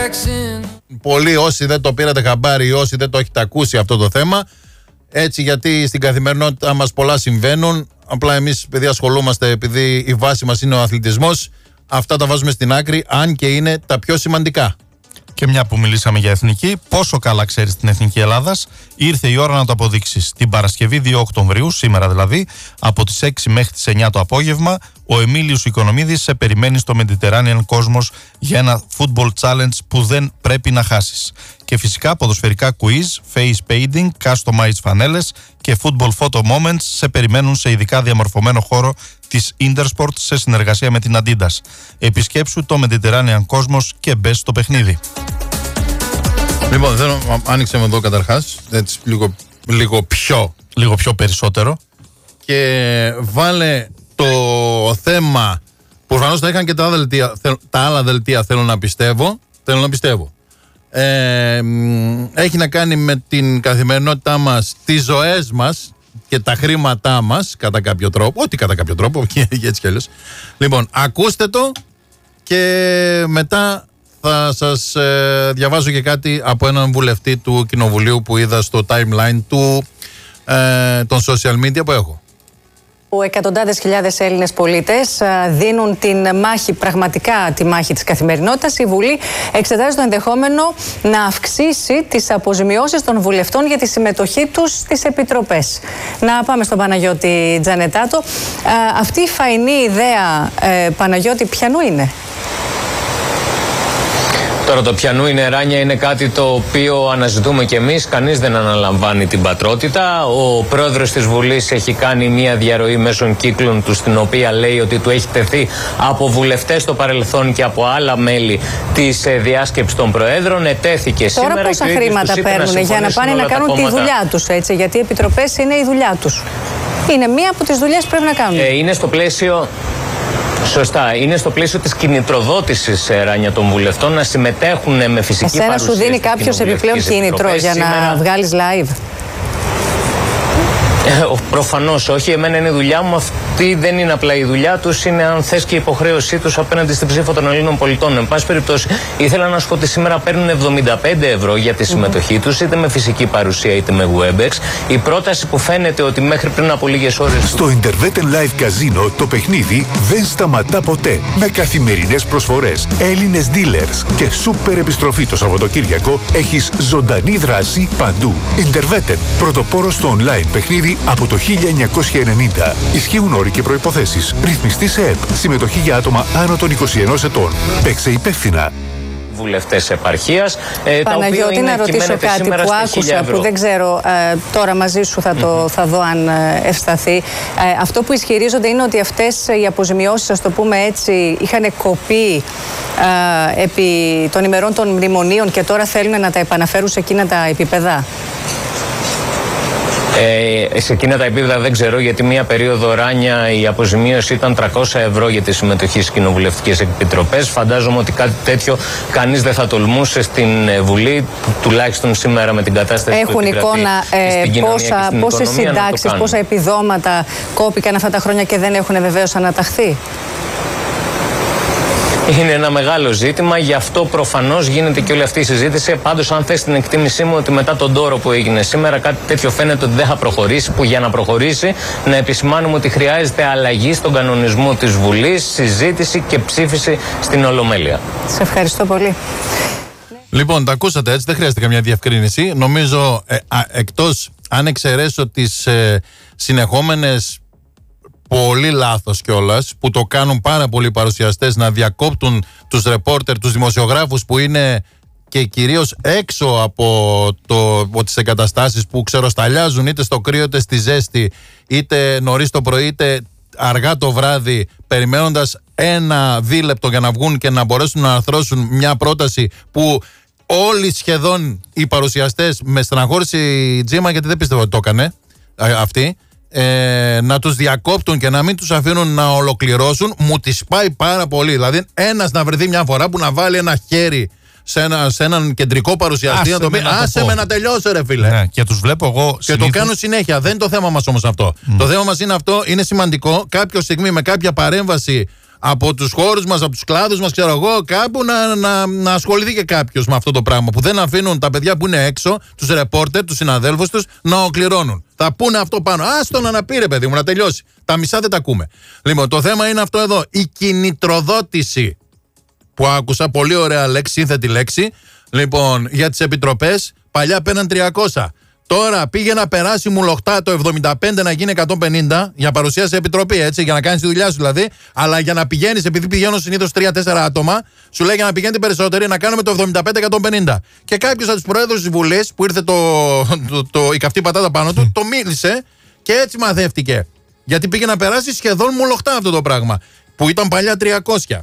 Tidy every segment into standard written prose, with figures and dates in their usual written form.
Πολλοί όσοι δεν το πήρατε χαμπάρι, όσοι δεν το έχετε ακούσει αυτό το θέμα, έτσι, γιατί στην καθημερινότητά μας πολλά συμβαίνουν. Απλά εμείς, παιδιά, ασχολούμαστε επειδή η βάση μας είναι ο αθλητισμός. Αυτά τα βάζουμε στην άκρη, αν και είναι τα πιο σημαντικά. Και μια που μιλήσαμε για εθνική, πόσο καλά ξέρεις την Εθνική Ελλάδας, ήρθε η ώρα να το αποδείξεις. Την Παρασκευή 2 Οκτωβρίου, σήμερα δηλαδή, από τις 6 μέχρι τις 9 το απόγευμα, ο Εμίλιος Οικονομίδης σε περιμένει στο Mediterranean Cosmos για ένα football challenge που δεν πρέπει να χάσεις. Και φυσικά ποδοσφαιρικά quiz, face painting, customized φανέλες και football photo moments σε περιμένουν σε ειδικά διαμορφωμένο χώρο της Intersport σε συνεργασία με την Adidas. Επισκέψου το Mediterranean Cosmos και μπες στο παιχνίδι. Λοιπόν, άνοιξε με εδώ καταρχάς, έτσι λίγο πιο περισσότερο, και βάλε το θέμα που προφανώς θα είχαν και τα άλλα δελτία, θέλω να πιστεύω. Έχει να κάνει με την καθημερινότητά μας, τις ζωές μας και τα χρήματά μας κατά κάποιο τρόπο, και έτσι κι αλλιώς. Λοιπόν, ακούστε το και μετά θα σας διαβάζω και κάτι από έναν βουλευτή του Κοινοβουλίου που είδα στο timeline των social media που έχω. Εκατοντάδες χιλιάδες Έλληνες πολίτες δίνουν την μάχη, πραγματικά τη μάχη της καθημερινότητας. Η Βουλή εξετάζει το ενδεχόμενο να αυξήσει τις αποζημιώσεις των βουλευτών για τη συμμετοχή τους στις επιτροπές. Να πάμε στον Παναγιώτη Τζανετάτο. Αυτή η φαϊνή ιδέα, Παναγιώτη, ποιανού είναι? Τώρα το πιανού είναι ράνια, είναι κάτι το οποίο αναζητούμε κι εμείς. Κανείς δεν αναλαμβάνει την πατρότητα. Ο πρόεδρος της Βουλής έχει κάνει μια διαρροή μέσων κύκλων του, στην οποία λέει ότι του έχει τεθεί από βουλευτές στο παρελθόν και από άλλα μέλη της διάσκεψης των προέδρων. Ετέθηκε τώρα σήμερα. Πόσα χρήματα παίρνουν για να πάνε να κάνουν τη δουλειά τους, έτσι, γιατί οι επιτροπές είναι η δουλειά τους. Είναι μία από τις δουλειές που πρέπει να κάνουν. Είναι στο πλαίσιο. Σωστά. Είναι στο πλαίσιο της κινητροδότησης, Ράνια, των βουλευτών να συμμετέχουν με φυσική παρουσία. Εσένα σου δίνει κάποιος επιπλέον κίνητρο για να βγάλεις live? Προφανώς όχι. Εμένα είναι η δουλειά μου. Αυτή δεν είναι απλά η δουλειά τους, είναι, αν θες, και η υποχρέωσή τους απέναντι στην ψήφο των Ελλήνων πολιτών. Εν πάση περιπτώσει, ήθελα να σου πω ότι σήμερα παίρνουν 75 ευρώ για τη συμμετοχή τους, είτε με φυσική παρουσία είτε με Webex. Η πρόταση που φαίνεται ότι μέχρι πριν από λίγες ώρες. Στο Interveten Live Casino το παιχνίδι δεν σταματά ποτέ. Με καθημερινές προσφορές, Έλληνες dealers και σούπερ επιστροφή το Σαββατοκύριακο, έχεις ζωντανή δράση παντού. Interveten, πρωτοπόρο στο online παιχνίδι από το 1990. Ισχύουν όροι και προϋποθέσεις. Ρυθμιστή σε ΕΠ. Συμμετοχή για άτομα άνω των 21 ετών. Παίξε υπεύθυνα. Βουλευτές επαρχίας. Παναγιώτη, να ρωτήσω κάτι που άκουσα, που δεν ξέρω, τώρα μαζί σου θα δω αν ευσταθεί. Αυτό που ισχυρίζονται είναι ότι αυτές οι αποζημιώσεις, ας το πούμε έτσι, είχαν κοπεί επί των ημερών των μνημονίων και τώρα θέλουν να τα επαναφέρουν σε εκείνα τα επίπεδα. Σε εκείνα τα επίπεδα δεν ξέρω, γιατί μία περίοδο, Ράνια, η αποζημίωση ήταν 300 ευρώ για τη συμμετοχή στις κοινοβουλευτικές επιτροπές. Φαντάζομαι ότι κάτι τέτοιο κανείς δεν θα τολμούσε στην Βουλή, τουλάχιστον σήμερα με την κατάσταση που επικρατεί στην κοινωνία. Πόσες συντάξεις, πόσα επιδόματα κόπηκαν αυτά τα χρόνια και δεν έχουν βεβαίως αναταχθεί? Είναι ένα μεγάλο ζήτημα, γι' αυτό προφανώς γίνεται και όλη αυτή η συζήτηση. Πάντως, αν θες την εκτίμησή μου, ότι μετά τον τόρο που έγινε σήμερα, κάτι τέτοιο φαίνεται ότι δεν θα προχωρήσει. Που για να προχωρήσει, να επισημάνουμε ότι χρειάζεται αλλαγή στον κανονισμό της Βουλής, συζήτηση και ψήφιση στην Ολομέλεια. Σε ευχαριστώ πολύ. Λοιπόν, τα ακούσατε, έτσι, δεν χρειάζεται καμιά διευκρίνηση. Νομίζω, εκτός αν εξαιρέσω τις συνεχόμενες, πολύ λάθος κιόλας, που το κάνουν πάρα πολλοί παρουσιαστές, να διακόπτουν τους ρεπόρτερ, τους δημοσιογράφους που είναι και κυρίως έξω από τις εγκαταστάσεις, που ξεροσταλιάζουν είτε στο κρύο είτε στη ζέστη, είτε νωρίς το πρωί είτε αργά το βράδυ, περιμένοντας ένα δίλεπτο για να βγουν και να μπορέσουν να αρθρώσουν μια πρόταση που όλοι σχεδόν οι παρουσιαστές, με στεναχώρηση Τζίμα, γιατί δεν πίστευα ότι το έκανε αυτή, να τους διακόπτουν και να μην τους αφήνουν να ολοκληρώσουν. Μου τις πάει πάρα πολύ. Δηλαδή, ένας να βρεθεί μια φορά που να βάλει ένα χέρι σε έναν κεντρικό παρουσιαστή, να το πει άσε με να τελειώσω, ρε φίλε. Ναι, και τους βλέπω εγώ και το κάνω συνέχεια. Δεν είναι το θέμα μας όμως αυτό. Το θέμα μας είναι αυτό, είναι σημαντικό κάποια στιγμή με κάποια παρέμβαση από τους χώρους μας, από τους κλάδους μας, ξέρω εγώ, κάπου να ασχοληθεί και κάποιος με αυτό το πράγμα. Που δεν αφήνουν τα παιδιά που είναι έξω, τους ρεπόρτερ, τους συναδέλφους τους, να οκληρώνουν. Θα πούνε αυτό πάνω. Άστον να πει, ρε παιδί μου, να τελειώσει. Τα μισά δεν τα ακούμε. Λοιπόν, το θέμα είναι αυτό εδώ. Η κινητροδότηση που άκουσα, πολύ ωραία λέξη, σύνθετη λέξη. Λοιπόν, για τις επιτροπές, παλιά παίρναν 300. Τώρα πήγε να περάσει μουλοχτά το 75 να γίνει 150 για παρουσία σε επιτροπή, έτσι, για να κάνεις τη δουλειά σου δηλαδή. Αλλά για να πηγαίνεις, επειδή πηγαίνουν συνήθως 3-4 άτομα, σου λέει για να πηγαίνετε περισσότεροι να κάνουμε το 75-150. Και κάποιος από τους προέδρους της Βουλής που ήρθε η καυτή πατάτα πάνω του, το μίλησε και έτσι μαθεύτηκε. Γιατί πήγε να περάσει σχεδόν μουλοχτά αυτό το πράγμα, που ήταν παλιά 300.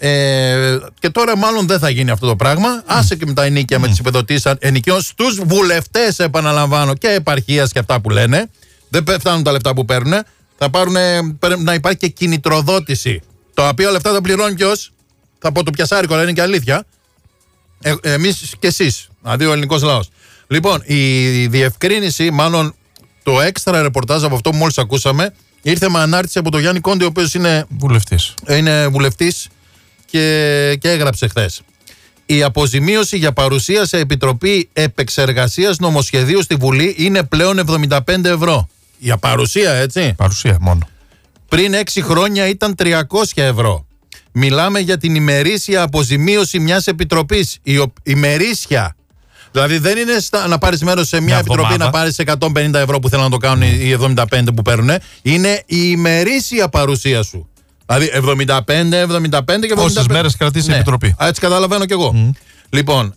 Και τώρα μάλλον δεν θα γίνει αυτό το πράγμα. Άσε και με τα ενίκια, με τις επιδοτήσεις ενοικίων στους βουλευτές, επαναλαμβάνω, και επαρχίας και αυτά που λένε. Δεν φτάνουν τα λεφτά που παίρνουν. Θα πάρουν να υπάρχει και κινητροδότηση. Το οποίο λεφτά θα πληρώνει ποιος? Θα πω το πιασάρικο, αλλά είναι και αλήθεια. Εμείς και εσείς, δηλαδή ο ελληνικός λαός. Λοιπόν, η διευκρίνηση, μάλλον το έξτρα ρεπορτάζ από αυτό που μόλις ακούσαμε, ήρθε με ανάρτηση από τον Γιάννη Κόντι, ο οποίος είναι βουλευτής. Και έγραψε χθες. Η αποζημίωση για παρουσία σε Επιτροπή Επεξεργασίας Νομοσχεδίου στη Βουλή είναι πλέον 75 ευρώ. Για παρουσία, έτσι. Παρουσία μόνο. Πριν 6 χρόνια ήταν 300 ευρώ. Μιλάμε για την ημερήσια αποζημίωση μιας επιτροπής. Ημερήσια. Δηλαδή δεν είναι να πάρεις μέρος σε μια επιτροπή να πάρεις 150 ευρώ που θέλουν να το κάνουν οι 75 που παίρνουν. Είναι η ημερήσια παρουσία σου. Δηλαδή 75 και 75. Πόσες μέρες κρατήσει η επιτροπή. Έτσι καταλαβαίνω κι εγώ. Λοιπόν,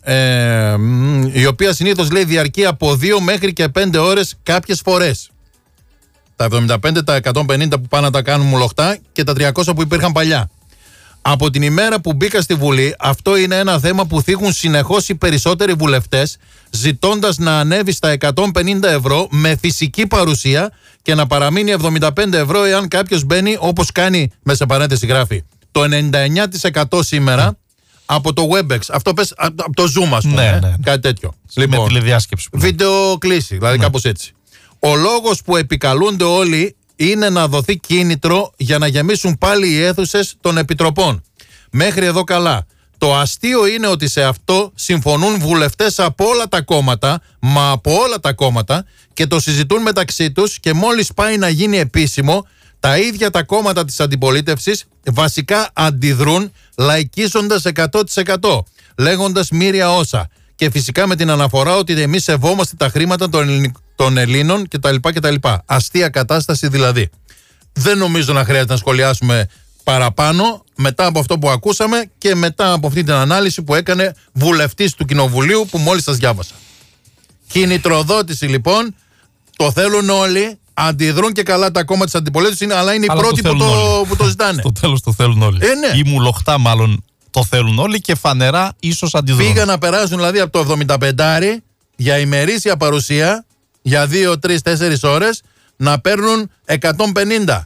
η οποία συνήθως λέει διαρκεί από 2 μέχρι και 5 ώρες κάποιες φορές. Τα 75, τα 150 που πάνε να τα κάνουν μουλοχτά και τα 300 που υπήρχαν παλιά. Από την ημέρα που μπήκα στη Βουλή, αυτό είναι ένα θέμα που θίγουν συνεχώς οι περισσότεροι βουλευτές, ζητώντας να ανέβει στα 150 ευρώ με φυσική παρουσία και να παραμείνει 75 ευρώ εάν κάποιος μπαίνει, όπως κάνει, μέσα παρένθεση γράφει, το 99% σήμερα από το WebEx. Αυτό πες από το Zoom, ας πούμε. Ναι. Κάτι τέτοιο. Με τηλεδιάσκεψη. Βίντεο κλήση, δηλαδή κάπως έτσι. Ο λόγος που επικαλούνται όλοι είναι να δοθεί κίνητρο για να γεμίσουν πάλι οι αίθουσες των επιτροπών. Μέχρι εδώ καλά. Το αστείο είναι ότι σε αυτό συμφωνούν βουλευτές από όλα τα κόμματα, μα από όλα τα κόμματα, και το συζητούν μεταξύ τους, και μόλις πάει να γίνει επίσημο, τα ίδια τα κόμματα της αντιπολίτευσης βασικά αντιδρούν, λαϊκίζοντας 100%, λέγοντας μοίρια όσα. Και φυσικά με την αναφορά ότι εμείς σεβόμαστε τα χρήματα των Ελλήνων κτλ. Αστεία κατάσταση δηλαδή. Δεν νομίζω να χρειάζεται να σχολιάσουμε παραπάνω μετά από αυτό που ακούσαμε και μετά από αυτή την ανάλυση που έκανε βουλευτής του Κοινοβουλίου που μόλις σας διάβασα. Κινητροδότηση λοιπόν, το θέλουν όλοι, αντιδρούν και καλά τα κόμματα της αντιπολίτευσης, αλλά είναι οι πρώτοι που το ζητάνε. Στο τέλος το θέλουν όλοι. Ναι. Ή μουλοχτά μάλλον το θέλουν όλοι και φανερά ίσως αντιδρούν. Πήγαν να περάσουν δηλαδή από το 75 για ημερήσια παρουσία για 2, 3, 4 ώρες να παίρνουν 150.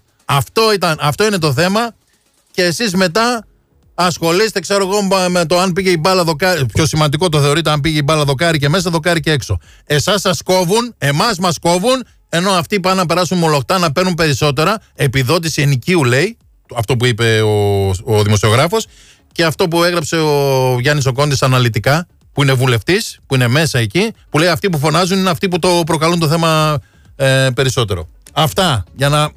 Αυτό είναι το θέμα, και εσείς μετά ασχολείστε, ξέρω εγώ, με το αν πήγε η μπάλα δοκάρι. Πιο σημαντικό το θεωρείτε αν πήγε η μπάλα δοκάρι και μέσα, δοκάρι και έξω. Εσάς σας κόβουν, εμάς μας κόβουν, ενώ αυτοί πάνε να περάσουν μολοχτά να παίρνουν περισσότερα. Επιδότηση ενοικίου λέει, αυτό που είπε ο δημοσιογράφος, και αυτό που έγραψε ο Γιάννης ο Κόντης αναλυτικά, που είναι βουλευτής, που είναι μέσα εκεί, που λέει αυτοί που φωνάζουν είναι αυτοί που το προκαλούν το θέμα περισσότερο. Αυτά για να.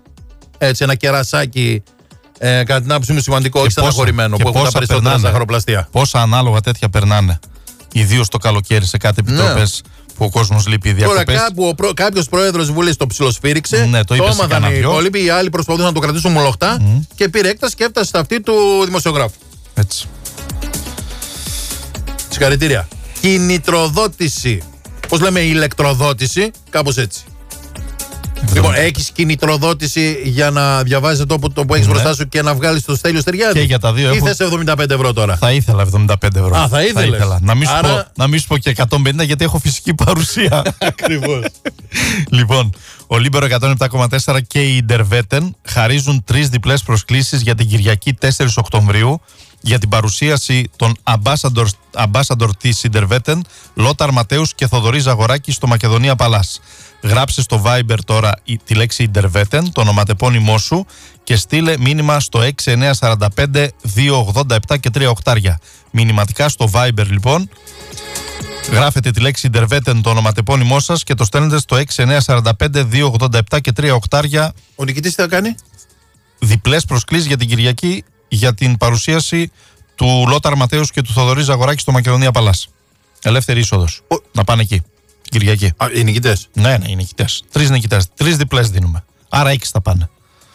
Έτσι, ένα κερασάκι, κατά την άποψή μου σημαντικό, όχι στεναχωρημένο, που έχουν τα περισσότερα ζαχαροπλαστεία. Πόσα ανάλογα τέτοια περνάνε, ιδίως το καλοκαίρι σε κάτι επιτροπές που ο κόσμος λείπει διακοπές. Τώρα κάποιος πρόεδρος Βουλής το ψιλοσφύριξε, ναι, το έμαθαν οι υπόλοιποι, οι άλλοι προσπαθούσαν να το κρατήσουν μολοχτά και πήρε έκταση και έφτασε στα αυτή του δημοσιογράφου. Έτσι. Συγχαρητήρια. Κινητροδότηση. Πώς λέμε, ηλεκτροδότηση, κάπως έτσι. Λοιπόν, έχεις κινητροδότηση για να διαβάζεις το που έχεις μπροστά σου και να βγάλεις το Στέλιο Στεριάδη. Και για τα δύο. Ή θες 75 ευρώ τώρα? Θα ήθελα 75 ευρώ. Α, θα ήθελες. Να μην σου πω και 150 γιατί έχω φυσική παρουσία. Ακριβώς. Λοιπόν, ο Λίμπερο 107,4 και η Ιντερβέτεν χαρίζουν 3 διπλές προσκλήσεις για την Κυριακή 4 Οκτωβρίου για την παρουσίαση των ambassador της Intervetten, Λόταρ Ματέους και Θοδωρή Ζαγοράκη στο Μακεδονία Παλάς. Γράψε στο Viber τώρα τη λέξη Intervetten, το ονοματεπώνυμό σου, και στείλε μήνυμα στο 6945 287 και 3 οκτάρια. Μηνυματικά στο Viber λοιπόν. Γράφετε τη λέξη Intervetten, το ονοματεπώνυμό σας, και το στέλνετε στο 6945 287 και 3 οκτάρια. Ο νικητής τι θα κάνει? Διπλές προσκλήσεις για την Κυριακή για την παρουσίαση του Λόταρ Ματέους και του Θοδωρή Ζαγοράκη στο Μακεδονία Παλάς. Ελεύθερη είσοδος. Να πάνε εκεί. Κυριακή. Οι νικητές. Ναι, οι νικητές. 3 νικητές. 3 διπλές δίνουμε. Άρα 6 θα πάνε.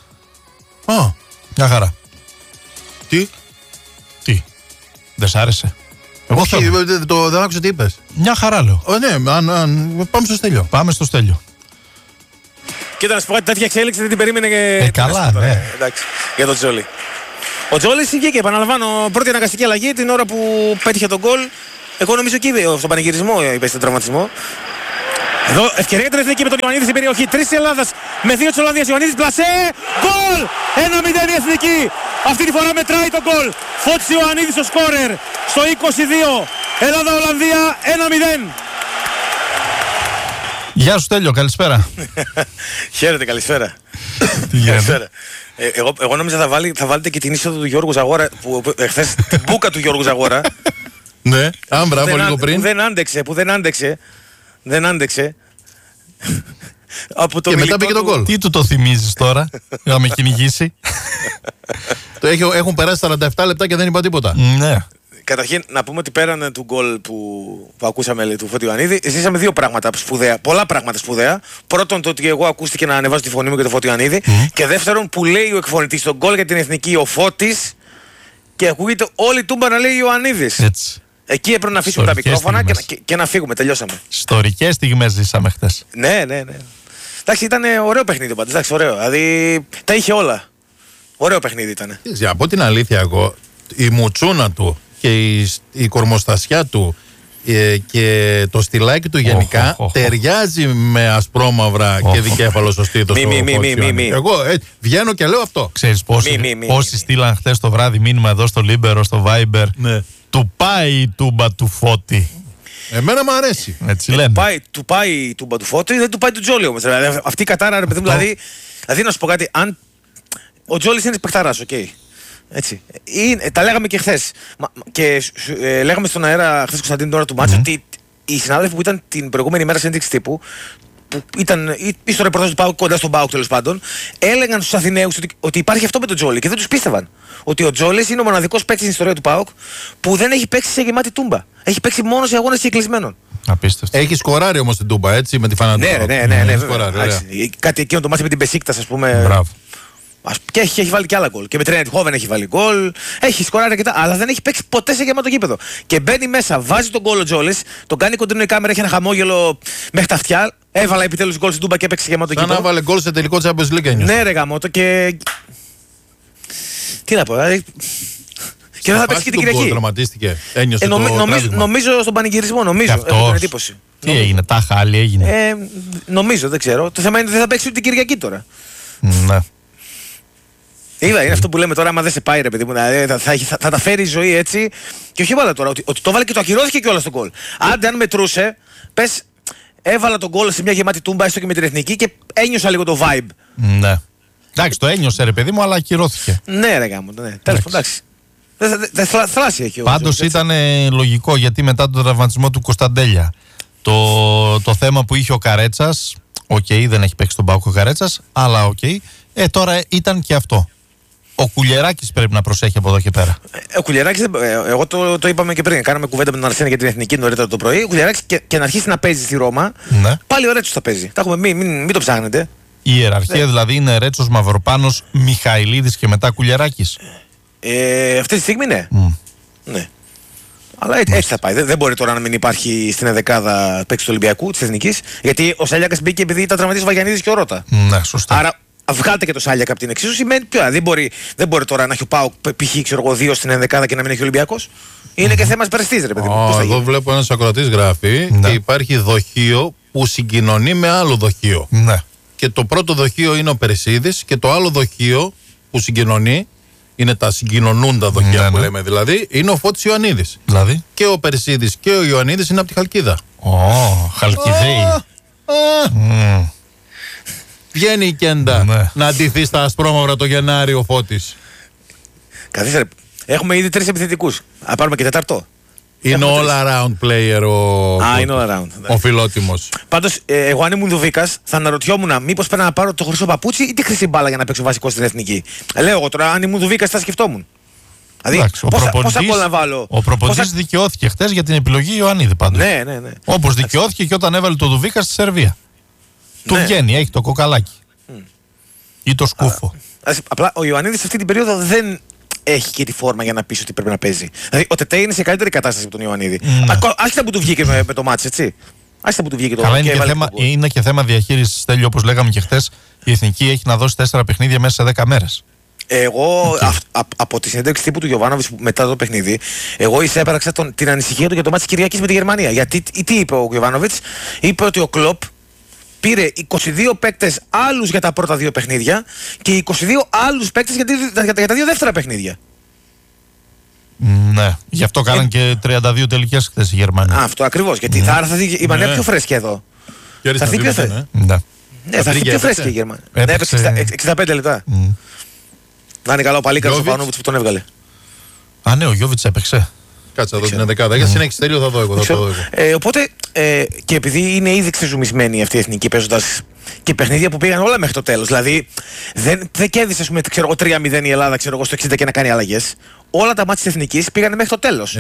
Μια χαρά. Τι? Δεν σ' άρεσε? Εγώ θέλω. Δεν άκουσα τι είπες. Μια χαρά λέω. Ναι, πάμε στο Στέλιο. Πάμε στο Στέλιο. Κοίτα, να σου πω κάτι, τέτοια εξέλιξη δεν την περίμενε και. Καλά, τώρα. ναι. Εντάξει, για τον Τζόλι. Ο Τζόλι βγήκε, επαναλαμβάνω, πρώτη αναγκαστική αλλαγή την ώρα που πέτυχε τον γκολ. Εγώ νομίζω εκεί στον πανηγυρισμό είπε στον τραυματισμό. Εδώ ευκαιρία για την εθνική με τον Ιωαννίδη στην περιοχή. 3 της Ελλάδας με 2 της Ολλανδίας. Ιωαννίδης πλασέ. Γκολ! 1-0 η εθνική. Αυτή τη φορά μετράει το γκολ. Φώτης Ιωαννίδης ο σκόρερ στο 22. Ελλάδα-Ολλανδία 1-0. Γεια σου Στέλιο, καλησπέρα. Χαίρετε, καλησπέρα. Τι γίνεται? Καλησπέρα. Εγώ νόμιζα θα βάλετε και την είσοδο του Γιώργου Ζαγόρα, που εχθές την μπούκα του Γιώργου Ζαγόρα. Ναι, μπράβο, λίγο πριν. Που δεν άντεξε. Από το και μετά πήγε το γκολ. Τι του το θυμίζεις τώρα, να με κυνηγήσει? Έχουν περάσει 47 λεπτά και δεν είπα τίποτα. Ναι. Καταρχήν, να πούμε ότι πέραν του γκολ που ακούσαμε του Φώτη Ιωαννίδη, ζήσαμε 2 πράγματα σπουδαία, πολλά πράγματα σπουδαία. Πρώτον, το ότι εγώ ακούστηκε να ανεβάζω τη φωνή μου και το Φώτη Ιωαννίδη. Και δεύτερον, που λέει ο εκφωνητής στον γκολ για την εθνική ο Φώτης και ακούγεται όλη η τούμπα να λέει Ιωαννίδης. Έτσι. Εκεί έπρεπε να αφήσουμε τα μικρόφωνα και να φύγουμε. Τελειώσαμε. Ιστορικές στιγμές ζήσαμε χτες. Ναι. Εντάξει, ήταν ωραίο παιχνίδι πάντως. Εντάξει, ωραίο. Δηλαδή τα είχε όλα. Ωραίο παιχνίδι ήταν. Από την αλήθεια, εγώ, η μουτσούνα του και η κορμοστασιά του και το στυλάκι του γενικά ταιριάζει με ασπρόμαυρα και δικέφαλο στο στήθος. Εγώ βγαίνω και λέω αυτό. Ξέρεις πόσοι στείλαν χτες το βράδυ μήνυμα εδώ στο Λίμπερο, στο Viber? Ναι. Του πάει η τούμπα του Φώτη. Εμένα μου αρέσει. Έτσι λένε. Του πάει η τούμπα του Φώτη, δεν του πάει του Τζόλι όμως. Δηλαδή, αυτή η κατάρα, ρε παιδί μου, δηλαδή να σου πω κάτι, αν ο Τζόλις είναι παιχταράς, οκ. Έτσι. Τα λέγαμε και χθες. Και λέγαμε στον αέρα χθες, Κωνσταντίνη, τώρα του μάτσα, ότι οι συνάδελφοι που ήταν την προηγούμενη μέρα συνέντευξη τύπου, που ήταν ή στο ρεπορτάζ του ΠΑΟΚ, κοντά στον ΠΑΟΚ τέλος πάντων, έλεγαν στους Αθηναίους ότι υπάρχει αυτό με τον Τζόλι και δεν τους πίστευαν. Ότι ο Τζόλις είναι ο μοναδικός παίκτης στην ιστορία του ΠΑΟΚ που δεν έχει παίξει σε γεμάτη τούμπα. Έχει παίξει μόνο σε αγώνες κυκλισμένων. Απίστευτο. Έχει σκοράρει όμως την τούμπα, έτσι, με τη φανατική. Ναι. Κάτι εκείνο το μάτι με την Μπεσίκτας, ας πούμε. Μπράβο. Και έχει βάλει και άλλα γκολ. Και με την Eindhoven έχει βάλει γκολ. Έχει σκοράρει αρκετά, αλλά δεν έχει παίξει ποτέ σε γεμάτο γήπεδο. Και μπαίνει μέσα, βάζει τον γκολ ο Τζόλις, τον κάνει κοντινό η κάμερα, έχει ένα χαμόγελο μέχρι τα αυτιά. Έβαλα επιτέλους γκολ στην τούμπα και έπαιξε σε γεμάτο γήπεδο. Σαν να βάλε γκολ σε τελικό Champions League. Ναι, ρε γαμώτο και. Τι να πω, δηλαδή. Και δεν θα παίξει και την Κυριακή. Δραματίστηκε. Νομίζω στον πανηγυρισμό, νομίζω. Έχω την εντύπωση. Τι έγινε, τάχα άλλη έγινε. Νομίζω, δεν ξέρω. Το θέμα είναι ότι δεν θα παίξει ούτε την Κυριακή τώρα. Ναι. Είναι αυτό που λέμε τώρα, άμα δεν σε πάει, ρε παιδί μου, θα τα φέρει η ζωή έτσι. Και όχι μόνο τώρα, ότι το βάλε και το ακυρώθηκε κιόλα τον γκολ. Άντε, αν μετρούσε, πες, έβαλα τον γκολ σε μια γεμάτη τούμπα, έστω και με την εθνική, και ένιωσα λίγο το vibe. Ναι. Εντάξει, το ένιωσε, ρε παιδί μου, αλλά ακυρώθηκε. Ναι, ρε γάμο, ναι. Τέλος πάντων, εντάξει. Δεν θλάσσια εκεί. Πάντως ήταν λογικό, γιατί μετά τον τραυματισμό του Κωνσταντέλια, το θέμα που είχε ο Καρέτσας, δεν έχει παίξει τον ΠΑΟΚ ο Καρέτσας, αλλά τώρα ήταν και αυτό. Ο Κουλιεράκης πρέπει να προσέχει από εδώ και πέρα. Ο Κουλιεράκης, εγώ το είπαμε και πριν. Κάναμε κουβέντα με τον Αρσένη για την εθνική νωρίτερα το πρωί. Ο Κουλιεράκης και να αρχίσει να παίζει στη Ρώμα, ναι, πάλι ο Ρέτσος θα παίζει. Τα έχουμε, μην το ψάχνετε. Η ιεραρχία δηλαδή είναι Ρέτσος, Μαυροπάνος, Μιχαηλίδης και μετά Κουλιεράκης. Αυτή τη στιγμή ναι. Αλλά έτσι θα πάει. Δεν μπορεί τώρα να μην υπάρχει στην ενδεκάδα παίξη του Ολυμπιακού, της Εθνικής. Γιατί ο Σάλιακας μπήκε επειδή ήταν τραυματής ο Βαγιανίδης και ο Ρώτα. Ναι, σωστά. Άρα βγάλτε και το Σάλιακα από την εξίσωση. Σημαίνει ποιο. Δεν μπορεί τώρα να έχει ο ΠΑΟΚ π.χ. 2 στην ενδεκάδα και να μην έχει ο Ολυμπιακός. Είναι και θέμα περιστής, ρε παιδί μου. Εγώ βλέπω ένας ακροατής γράφει και υπάρχει δοχείο που συγκοινωνεί με άλλο δοχείο. Ναι. Και το πρώτο δοχείο είναι ο Περσίδης και το άλλο δοχείο που συγκοινωνεί είναι τα συγκοινωνούντα δοχεία που λέμε δηλαδή, είναι ο Φώτης Ιωαννίδης. Δηλαδή. Και ο Περσίδης και ο Ιωαννίδης είναι από τη Χαλκίδα. Χαλκιδαίοι. Βγαίνει η Κέντα Ναι. να αντιθεί στα ασπρόμαυρα το Γενάρη ο Φώτης. Καθίστε. Έχουμε ήδη 3 επιθετικούς. Α, πάρουμε και τέταρτο. Είναι all around player Είναι all around. ο φιλότιμος. Πάντως, εγώ αν ήμουν Δουβίκας, θα αναρωτιόμουν μήπως πρέπει να πάρω το χρυσό παπούτσι ή τη χρυσή μπάλα για να παίξω βασικό στην εθνική. Λέω εγώ τώρα, αν ήμουν Δουβίκας, θα σκεφτόμουν. Δηλαδή, πόσα γκολ να βάλω. Ο προπονητής δικαιώθηκε χτες για την επιλογή Ιωαννίδη πάντως. Ναι. Όπως δικαιώθηκε και όταν έβαλε το Δουβίκα στη Σερβία. Του βγαίνει, έχει το κοκαλάκι. Ή το σκούφο. Απλά ο Ιωαννίδης σε αυτή την περίοδο δεν έχει και τη φόρμα για να πει ότι πρέπει να παίζει. Δηλαδή, ο Τετέ είναι σε καλύτερη κατάσταση από τον Ιωαννίδη. Άσχετα που του βγήκε με το μάτς, έτσι. Άσχετα που του βγήκε το Καλά, μάτς. είναι και θέμα διαχείρισης, Στέλιο, όπως λέγαμε και χθες. Η Εθνική έχει να δώσει 4 παιχνίδια μέσα σε 10 μέρες. Εγώ από τη συνέντευξη τύπου του Γιοβάνοβιτς μετά το παιχνίδι, εγώ εισέπραξα την ανησυχία του για το μάτς της Κυριακής με τη Γερμανία. Γιατί τι είπε ο Γιοβάνοβιτς, είπε ότι ο Κλοπ πήρε 22 παίκτες άλλους για τα πρώτα 2 παιχνίδια και 22 άλλους παίκτες για τα 2 δεύτερα παιχνίδια. Ναι, γι' αυτό κάναν και 32 τελικές χθες οι Γερμανοί. Αυτό ακριβώς. Γιατί θα έρθει η Γερμανία πιο φρέσκια εδώ. Θα έρθει πιο φρέσκια. Ναι, θα έρθει πιο φρέσκια η Γερμανία. Έπαιξε 65 λεπτά. Να είναι καλά ο Παλίκαρος ο Πανούβιτς που τον έβγαλε. Α, ναι, ο Γιώβιτς έπαιξε. Κάτσε εδώ την 11η. Για συνέχιση Στέλιο θα δω εγώ. Οπότε και επειδή είναι ήδη ξεζουμισμένη αυτή η εθνική παίζοντας και παιχνίδια που πήγαν όλα μέχρι το τέλος. Δηλαδή δεν κέρδισε, ας πούμε, 3-0 η Ελλάδα στο 60 και να κάνει αλλαγές. Όλα τα μάτς της εθνικής πήγαν μέχρι το τέλος.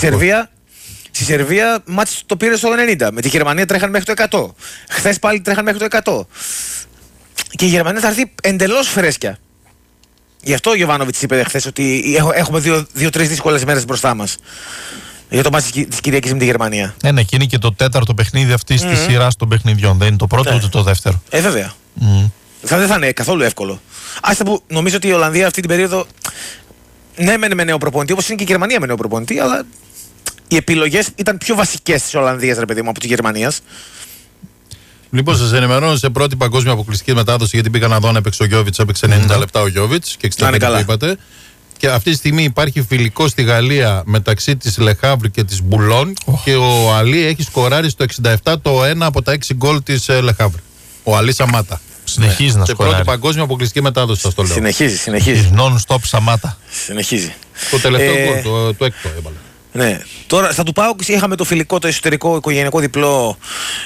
Στη Σερβία μάτς το πήρε στο 90. Με τη Γερμανία τρέχαν μέχρι το 100. Χθες πάλι τρέχαν μέχρι το 100. Και η Γερμανία θα έρθει εντελώς φρέσκια. Γι' αυτό ο Γιοβάνοβιτς είπε χθες ότι έχουμε 2-3 δύσκολες μέρες μπροστά μας. Για το μάτς της Κυριακής με τη Γερμανία. Ναι, και είναι και το 4ο παιχνίδι αυτής της σειράς των παιχνιδιών. Δεν είναι το πρώτο ούτε το δεύτερο. Βέβαια. Δεν θα είναι καθόλου εύκολο. Άστα που νομίζω ότι η Ολλανδία αυτή την περίοδο. Ναι, με νέο προπονητή, όπως είναι και η Γερμανία με νέο προπονητή, αλλά οι επιλογές ήταν πιο βασικές της Ολλανδίας, ρε παιδί μου, από τη Γερμανίας. Λοιπόν, σας ενημερώνω σε πρώτη παγκόσμια αποκλειστική μετάδοση, γιατί πήγα να δω να έπαιξε ο Γιώβιτς. Έπαιξε 90 λεπτά ο Γιώβιτς και 65 που είπατε. Και αυτή τη στιγμή υπάρχει φιλικό στη Γαλλία μεταξύ της Λεχάβρ και της Μπουλόν. Και ο Αλή έχει σκοράρει στο 67 το 1 από τα 6 γκολ της Λεχάβρ. Ο Αλή Σαμάτα. Συνεχίζει να σκοράρει. Σε πρώτη παγκόσμια αποκλειστική μετάδοση, σας το λέω. Συνεχίζει. Non-stop Σαμάτα. Συνεχίζει. Το τελευταίο γκολ, το έκτο έβαλε. Ναι. Τώρα στα του ΠΑΟΚ είχαμε το φιλικό, το εσωτερικό οικογενειακό διπλό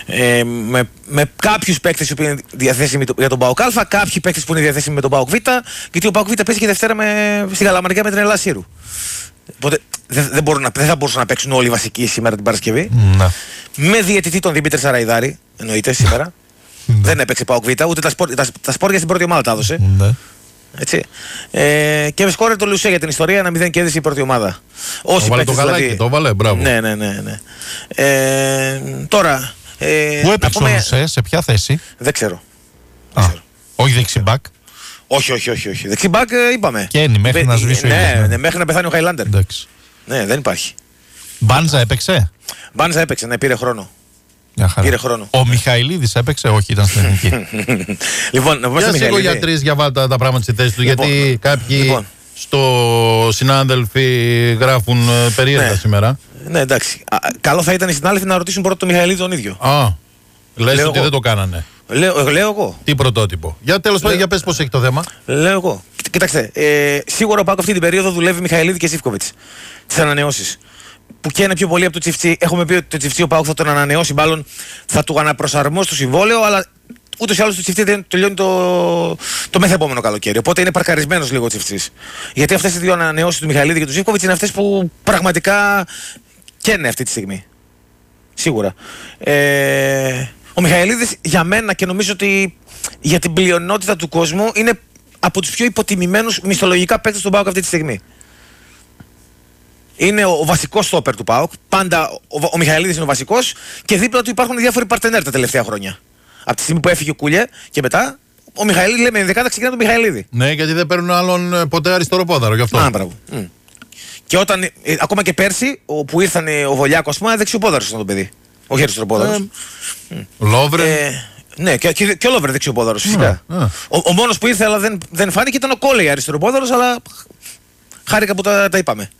με κάποιους παίκτες που είναι διαθέσιμοι για τον ΠΑΟΚ Α, κάποιοι παίκτες που είναι διαθέσιμοι με τον ΠΑΟΚ Β, γιατί ο ΠΑΟΚ Β παίζει και Δευτέρα στη Γαλαμαριά με την Ελλάδα Σύρου. Οπότε δεν θα μπορούσαν να παίξουν όλοι οι βασικοί σήμερα την Παρασκευή. Με διαιτητή τον Δημήτρη Σαραϊδάρη, εννοείται σήμερα. Δεν έπαιξε ΠΑΟΚ Β, ούτε τα σπόρια στην πρώτη ομάδα τα έδωσε. Έτσι. Και με σκόρε το Λουσέ για την ιστορία, 1-0 κέρδισε η πρώτη ομάδα. Όσοι παίκτες δηλαδή. Το βάλε, μπράβο. Ναι. Τώρα. Πού έπαιξε ο Λουσέ, σε ποια θέση? Δεν ξέρω. Όχι δεξιμπάκ. Όχι. Δεξιμπάκ είπαμε. Κέννη, μέχρι να σβήσει ο ήλιος. Ναι, μέχρι να πεθάνει ο Χάιλάντερ. Ναι, δεν υπάρχει. Μπάντζα έπαιξε. Μπάντζα έπαιξε, ναι, πήρε χρόνο. Πήρε χρόνο. Ο Μιχαηλίδης έπαιξε, όχι, ήταν στην εθνική. Λοιπόν, να πω για σίγουρα για τρεις για βάλτε τα πράγματα στη θέση του, γιατί κάποιοι στο συνάδελφοι γράφουν περίεργα σήμερα. Ναι, εντάξει. Καλό θα ήταν οι συνάδελφοι να ρωτήσουν πρώτα τον Μιχαηλίδη τον ίδιο. Λες ότι δεν το κάνανε. Λέω εγώ. Τι πρωτότυπο. Για τέλος πάντων, για πες πώς έχει το θέμα. Λέω εγώ. Κοιτάξτε, σίγουρα ο ΠΑΟΚ αυτή την περίοδο δουλεύει Μιχαηλίδη και Ζίβκοβιτς. Τις ανανεώσεις. Που καίνε πιο πολύ από το Τσιφτσί. Έχουμε πει ότι το Τσιφτσί ο ΠΑΟΚ θα τον ανανεώσει, μάλλον θα του αναπροσαρμόσει το συμβόλαιο, αλλά ούτως ή άλλως το Τσιφτσί δεν τελειώνει το μεθεπόμενο καλοκαίρι. Οπότε είναι παρκαρισμένος λίγο ο Τσιφτσίς. Γιατί αυτές οι δύο ανανεώσεις του Μιχαηλίδη και του Ζίβκοβιτς είναι αυτές που πραγματικά καίνε αυτή τη στιγμή. Σίγουρα. Ο Μιχαηλίδης για μένα και νομίζω ότι για την πλειονότητα του κόσμου είναι από τους πιο υποτιμημένους μισθολογικά παίκτες του ΠΑΟΚ αυτή τη στιγμή. Είναι ο βασικός στόπερ του ΠΑΟΚ. Πάντα ο Μιχαηλίδης είναι ο βασικός και δίπλα του υπάρχουν διάφοροι παρτενέρ τα τελευταία χρόνια. Από τη στιγμή που έφυγε ο Κούλιε και μετά, ο Μιχαηλίδης, λέμε, δεκάτα ξεκινά τον Μιχαηλίδη. Ναι, γιατί δεν παίρνουν άλλον ποτέ αριστεροπόδαρο γι' αυτό. Μπράβο. Και όταν, ακόμα και πέρσι, που ήρθαν ο Βολιάκος, πούμε, δεξιοπόδαρος ήταν το παιδί. Όχι αριστεροπόδαρος. Λόβρε. Ναι, και ο Λόβρε δεξιοπόδαρος φυσικά. Ο μόνος που ήρθε αλλά δεν φάνηκε ήταν ο Κόλεϊ αριστεροπόδαρος, αλλά χάρηκα που τα είπαμε.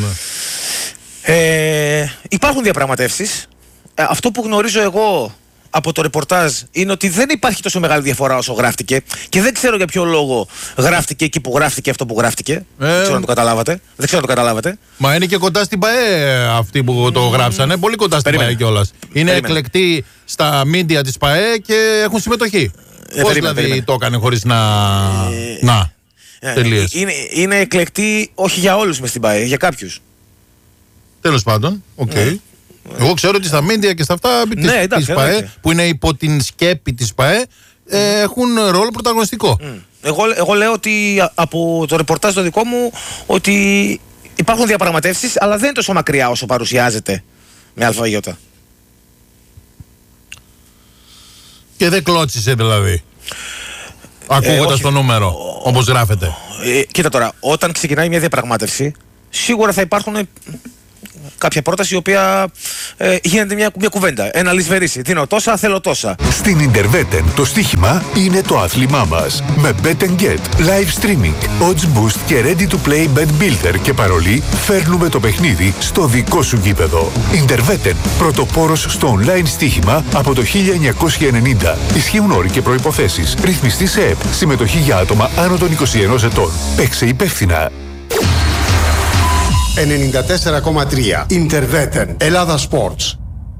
Υπάρχουν διαπραγματεύσεις. Αυτό που γνωρίζω εγώ από το ρεπορτάζ είναι ότι δεν υπάρχει τόσο μεγάλη διαφορά όσο γράφτηκε και δεν ξέρω για ποιο λόγο γράφτηκε εκεί που γράφτηκε αυτό που γράφτηκε. Δεν ξέρω αν το καταλάβατε. Μα είναι και κοντά στην ΠΑΕ αυτοί που το γράψανε. Πολύ κοντά στην ΠΑΕ κιόλας. Είναι εκλεκτοί στα μίντια της ΠΑΕ και έχουν συμμετοχή. Πώς δηλαδή το έκανε χωρίς να. Τελείως. Είναι εκλεκτοί όχι για όλους μες στην ΠΑΕ, για κάποιους. Τέλος πάντων, οκ. Εγώ ξέρω ότι στα μίντια και στα αυτά της ΠΑΕ, που είναι υπό την σκέπη της ΠΑΕ, έχουν ρόλο πρωταγωνιστικό. Εγώ λέω ότι από το ρεπορτάζ το δικό μου ότι υπάρχουν διαπραγματεύσεις, αλλά δεν είναι τόσο μακριά όσο παρουσιάζεται με αλφαγιώτα. Και δεν κλώτσισε δηλαδή, ακούγοντας το νούμερο, όπως γράφεται. Κοίτα τώρα, όταν ξεκινάει μια διαπραγμάτευση, σίγουρα θα υπάρχουν κάποια πρόταση η οποία γίνεται μια κουβέντα. Ένα λησβερίσι. Δίνω τόσα, θέλω τόσα. Στην Interveten το στοίχημα είναι το άθλημά μας. Με Bet & Get, live streaming, odds boost και ready to play bet builder και παρολί, φέρνουμε το παιχνίδι στο δικό σου γήπεδο. Interveten, πρωτοπόρος στο online στοίχημα από το 1990. Ισχύουν όροι και προϋποθέσεις. Ρυθμιστή σε ΕΠ. Συμμετοχή για άτομα άνω των 21 ετών. Παίξε υπεύθυνα. 94,3 Interveten, Ελλάδα Sports.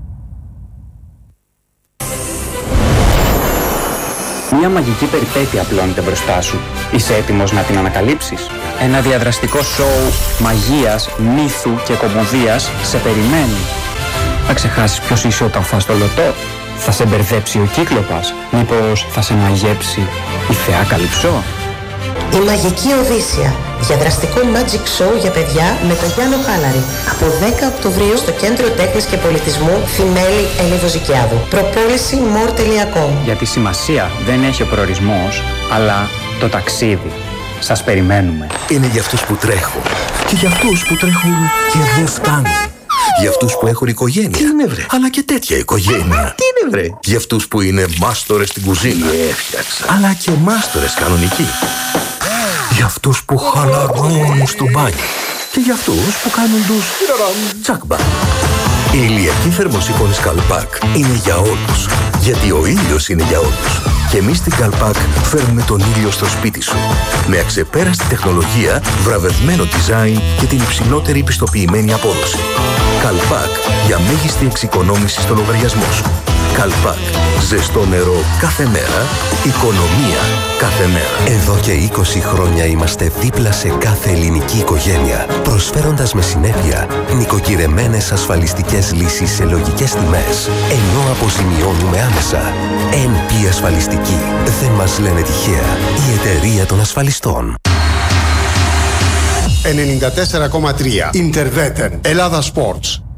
Μια μαγική περιπέτεια απλώνεται μπροστά σου. Είσαι έτοιμος να την ανακαλύψεις? Ένα διαδραστικό σοου μαγείας, μύθου και κωμωδίας σε περιμένει. Θα ξεχάσεις ποιος είσαι όταν φας το λωτό? Θα σε μπερδέψει ο Κύκλοπας? Μήπως θα σε μαγέψει η θεά Καλυψό? Η Μαγική Οδύσσια. Διαδραστικό magic show για παιδιά με τον Γιάννο Χάλαρη. Από 10 Οκτωβρίου στο Κέντρο Τέχνης και Πολιτισμού Θημέλη Ελιδοζικιάδου. Προπόληση more.com. Γιατί σημασία δεν έχει ο προορισμός, αλλά το ταξίδι. Σας περιμένουμε. Είναι για αυτούς που τρέχουν. Και για αυτούς που τρέχουν και δεν φτάνουν. Για αυτούς που έχουν οικογένεια. Τι είναι βρε? Αλλά και τέτοια οικογένεια. Τι είναι βρε? Για αυτούς που είναι μάστορες στην κουζίνα. Έφτιαξα. Αλλά και μάστορες κανονικοί. Για αυτούς που χαλαρώνουν στο μπάνιο. Και για αυτούς που κάνουν τους τσάκμπα. Η ηλιακή θερμοσύφωνη Καλπάκ είναι για όλους. Γιατί ο ήλιος είναι για όλους. Και εμείς στην Καλπάκ φέρνουμε τον ήλιο στο σπίτι σου. Με αξεπέραστη τεχνολογία, βραβευμένο design και την υψηλότερη πιστοποιημένη απόδοση. Καλπάκ για μέγιστη εξοικονόμηση στο λογαριασμό σου. Καλπάκ. Ζεστό νερό κάθε μέρα. Οικονομία κάθε μέρα. Εδώ και 20 χρόνια είμαστε δίπλα σε κάθε ελληνική οικογένεια, προσφέροντας με συνέπεια νοικοκυρεμένες ασφαλιστικές λύσεις σε λογικές τιμές, ενώ αποζημιώνουμε άμεσα. NP Ασφαλιστική. Δεν μας λένε τυχαία. Η εταιρεία των ασφαλιστών. 94,3 Interveten, Ελλάδα Sports.